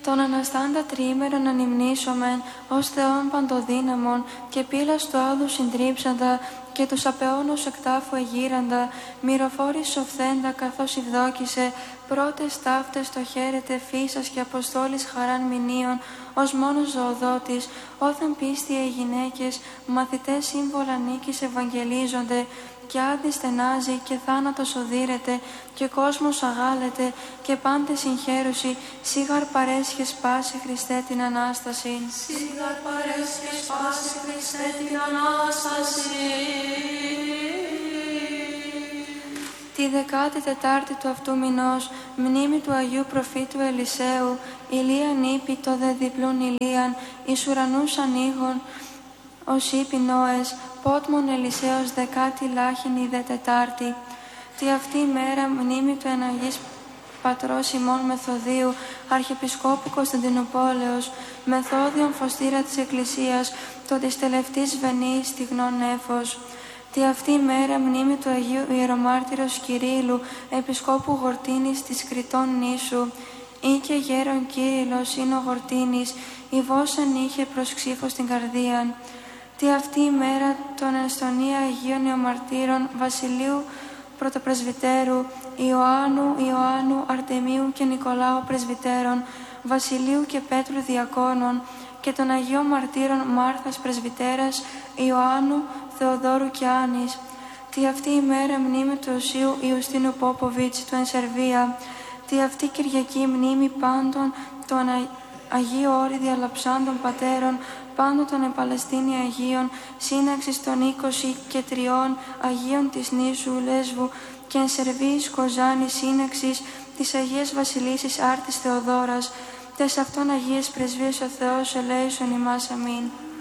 Τον αναστάντα τριήμερον ανυμνήσομεν, ως Θεόν παντοδύναμον, και πύλας του άδου συντρίψαντα, και τους απεώνους εκτάφου εγείραντα, μυροφόρης οφθέντα καθώς ευδόκησε, πρώτες ταύτες το χαίρετε φύσας και αποστόλης χαράν μηνύων, ως μόνος ζωοδότης, όθεν πίστη οι γυναίκες, μαθητές σύμβολα νίκης ευαγγελίζονται, και άδη στενάζει και θάνατος οδύρεται, και κόσμος αγάλεται, και πάντες συγχαίρουσι, σίγαρ παρέσχες πάση Χριστέ την Ανάσταση. Σίγαρ παρέσχες πάση Χριστέ την Ανάσταση. Τη 14η του αυτού μηνός, μνήμη του Αγίου Προφήτου Ελισαίου, Ηλίαν είπε το δε διπλούν Ηλίαν, εις ουρανούς ανοίγων, ως είπε Νόες, πότμον Ελισαίος 10η λάχινη δε τετάρτη. Τη αυτή ημέρα μνήμη του εναγής πατρός ημών Μεθοδίου, Αρχιεπισκόπου Κωνσταντινουπόλεως, Μεθόδιον φωστήρα της Εκκλησίας, το της τελευτής βενής στιγνών νέφος. Τη αυτή ημέρα μνήμη του Αγίου Ιερομάρτυρος Κυρίλλου, Επισκόπου Γορτίνης της Κρητών νήσου, ή και γέρον Κύριλλος είναι ο Γορτίνης, ηβόσαν είχε προς ξύφος την καρδίαν. Τη αυτή ημέρα των Εστονία Αγίων Νεομαρτύρων Βασιλείου Πρωτοπρεσβυτέρου, Ιωάννου, Αρτεμίου και Νικολάου Πρεσβυτέρων, Βασιλείου και Πέτρου Διακόνων, και των Αγίων Μαρτύρων Μάρθας Πρεσβυτέρας, Ιωάννου, Θεοδόρου και Άνης. Τη αυτή ημέρα μνήμη του Οσίου Ιουστίνου Πόποβιτς του εν Σερβία. Τη αυτή Κυριακή μνήμη πάντων των Αγίου Όρη διαλαψάντων πατέρων, πάντων των Παλαιστίνη Αγίων, σύναξης των 23 Αγίων της νήσου Λέσβου και εν Σερβίης Κοζάνη σύναξης της Αγίας Βασιλίσσης Άρτης Θεοδόρας, τες αυτών Αγίες Πρεσβείες ο Θεός ελέησον ημάς αμήν.